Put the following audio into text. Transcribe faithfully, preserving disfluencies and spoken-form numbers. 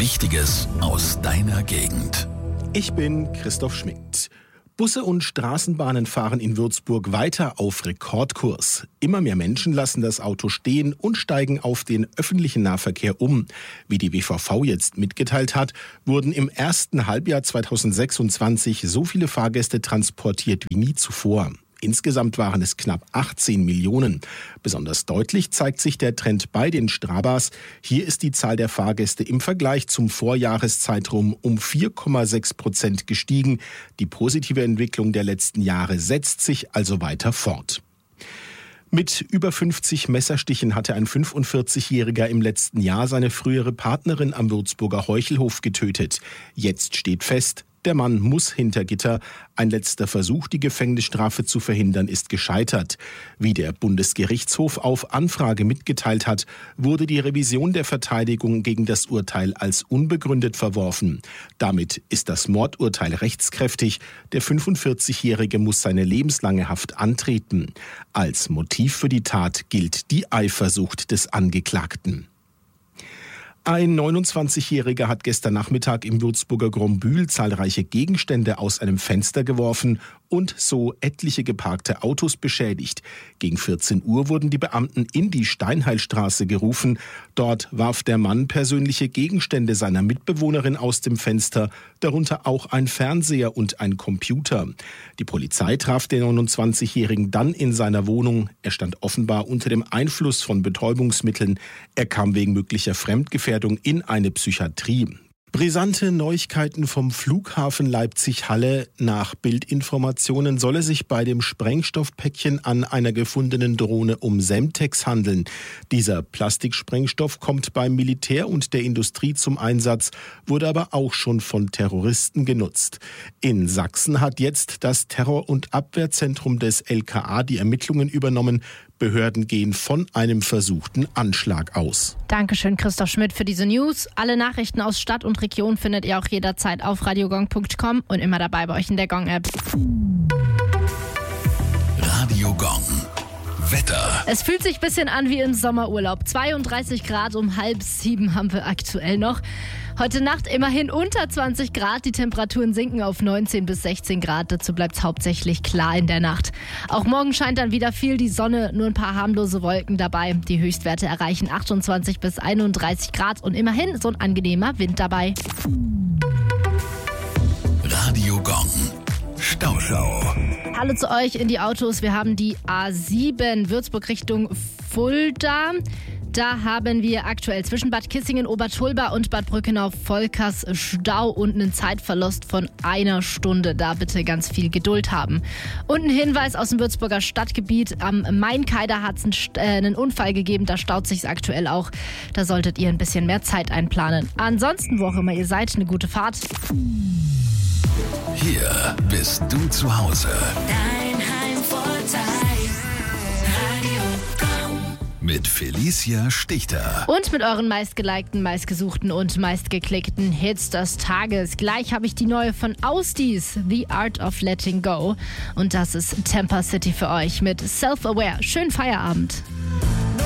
Wichtiges aus deiner Gegend. Ich bin Christoph Schmidt. Busse und Straßenbahnen fahren in Würzburg weiter auf Rekordkurs. Immer mehr Menschen lassen das Auto stehen und steigen auf den öffentlichen Nahverkehr um. Wie die W V V jetzt mitgeteilt hat, wurden im ersten Halbjahr zweitausendsechsundzwanzig so viele Fahrgäste transportiert wie nie zuvor. Insgesamt waren es knapp achtzehn Millionen. Besonders deutlich zeigt sich der Trend bei den Strabas. Hier ist die Zahl der Fahrgäste im Vergleich zum Vorjahreszeitraum um vier Komma sechs Prozent gestiegen. Die positive Entwicklung der letzten Jahre setzt sich also weiter fort. Mit über fünfzig Messerstichen hatte ein fünfundvierzigjähriger im letzten Jahr seine frühere Partnerin am Würzburger Heuchelhof getötet. Jetzt steht fest, der Mann muss hinter Gitter. Ein letzter Versuch, die Gefängnisstrafe zu verhindern, ist gescheitert. Wie der Bundesgerichtshof auf Anfrage mitgeteilt hat, wurde die Revision der Verteidigung gegen das Urteil als unbegründet verworfen. Damit ist das Mordurteil rechtskräftig. Der fünfundvierzigjährige muss seine lebenslange Haft antreten. Als Motiv für die Tat gilt die Eifersucht des Angeklagten. Ein neunundzwanzigjähriger hat gestern Nachmittag im Würzburger Grombühl zahlreiche Gegenstände aus einem Fenster geworfen und so etliche geparkte Autos beschädigt. Gegen vierzehn Uhr wurden die Beamten in die Steinheilstraße gerufen. Dort warf der Mann persönliche Gegenstände seiner Mitbewohnerin aus dem Fenster, darunter auch ein Fernseher und ein Computer. Die Polizei traf den neunundzwanzigjährigen dann in seiner Wohnung. Er stand offenbar unter dem Einfluss von Betäubungsmitteln. Er kam wegen möglicher Fremdgefährdung in eine Psychiatrie. Brisante Neuigkeiten vom Flughafen Leipzig-Halle. Nach Bildinformationen soll es sich bei dem Sprengstoffpäckchen an einer gefundenen Drohne um Semtex handeln. Dieser Plastiksprengstoff kommt beim Militär und der Industrie zum Einsatz, wurde aber auch schon von Terroristen genutzt. In Sachsen hat jetzt das Terror- und Abwehrzentrum des L K A die Ermittlungen übernommen. Behörden gehen von einem versuchten Anschlag aus. Dankeschön, Christoph Schmidt, für diese News. Alle Nachrichten aus Stadt und Region findet ihr auch jederzeit auf radiogong punkt com und immer dabei bei euch in der Gong-App. Radio Gong. Wetter. Es fühlt sich ein bisschen an wie im Sommerurlaub. zweiunddreißig Grad um halb sieben haben wir aktuell noch. Heute Nacht immerhin unter zwanzig Grad. Die Temperaturen sinken auf neunzehn bis sechzehn Grad. Dazu bleibt es hauptsächlich klar in der Nacht. Auch morgen scheint dann wieder viel die Sonne, nur ein paar harmlose Wolken dabei. Die Höchstwerte erreichen achtundzwanzig bis einunddreißig Grad und immerhin so ein angenehmer Wind dabei. Radio Gong. Stauschau. Hallo zu euch in die Autos. Wir haben die A sieben Würzburg Richtung Fulda. Da haben wir aktuell zwischen Bad Kissingen, Obertulba und Bad Brückenau-Volkers Stau und einen Zeitverlust von einer Stunde. Da bitte ganz viel Geduld haben. Und ein Hinweis aus dem Würzburger Stadtgebiet. Am Mainkeider hat es einen, äh, einen Unfall gegeben. Da staut sich aktuell auch. Da solltet ihr ein bisschen mehr Zeit einplanen. Ansonsten, wo auch immer ihr seid, eine gute Fahrt. Hier bist du zu Hause. Dein Heimvorteil. Radio Gong. Mit Felicia Stichter. Und mit euren meistgelikten, meistgesuchten und meistgeklickten Hits des Tages. Gleich habe ich die neue von Austis, The Art of Letting Go. Und das ist Tampa City für euch mit Self-Aware. Schönen Feierabend.